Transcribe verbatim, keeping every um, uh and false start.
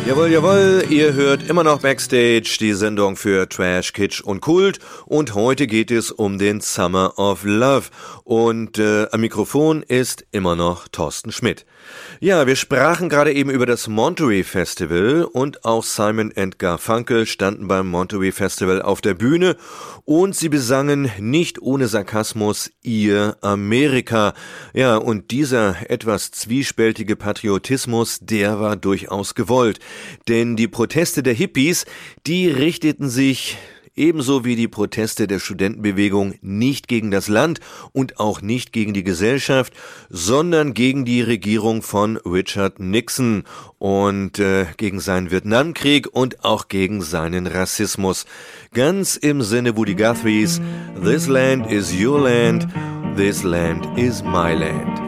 Jawohl, jawohl, ihr hört immer noch Backstage, die Sendung für Trash, Kitsch und Kult, und heute geht es um den Summer of Love und äh, am Mikrofon ist immer noch Thorsten Schmidt. Ja, wir sprachen gerade eben über das Monterey Festival und auch Simon and Garfunkel standen beim Monterey Festival auf der Bühne und sie besangen nicht ohne Sarkasmus ihr Amerika. Ja, und dieser etwas zwiespältige Patriotismus, der war durchaus gewollt. Denn die Proteste der Hippies, die richteten sich ebenso wie die Proteste der Studentenbewegung nicht gegen das Land und auch nicht gegen die Gesellschaft, sondern gegen die Regierung von Richard Nixon und äh, gegen seinen Vietnamkrieg und auch gegen seinen Rassismus. Ganz im Sinne Woody Guthrie's This land is your land, this land is my land.